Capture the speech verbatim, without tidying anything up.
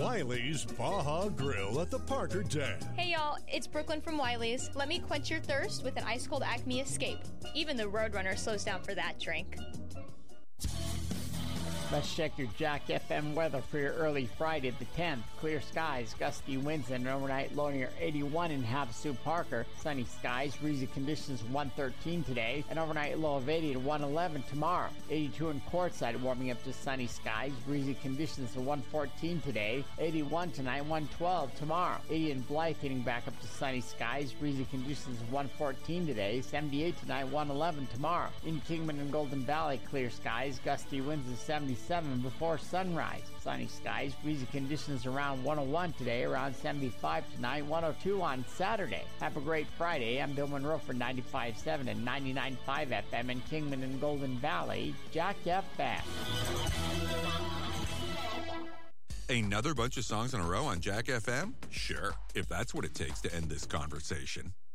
Wiley's Baja Grill at the Parker Dam. Hey y'all, it's Brooklyn from Wiley's. Let me quench your thirst with an ice-cold Acme Escape. Even the Roadrunner slows down for that drink. Let's check your Jack F M weather for your early Friday the tenth. Clear skies, gusty winds, and an overnight low near eighty-one in Havasu Parker. Sunny skies, breezy conditions one thirteen today. An overnight low of eighty to one eleven tomorrow. eighty-two in Quartzsite, warming up to sunny skies, breezy conditions to one fourteen today. eighty-one tonight, one twelve tomorrow. eighty in Blythe, heading back up to sunny skies, breezy conditions one fourteen today. seventy-eight tonight, one eleven tomorrow. In Kingman and Golden Valley, clear skies, gusty winds and seventy-seven before sunrise. Sunny skies, breezy conditions around one oh one today, around seventy-five tonight, one oh two on Saturday. Have a great Friday. I'm Bill Monroe for ninety-five point seven and ninety-nine point five F M in Kingman and Golden Valley. Jack F M. Another bunch of songs in a row on Jack F M? Sure, if that's what it takes to end this conversation.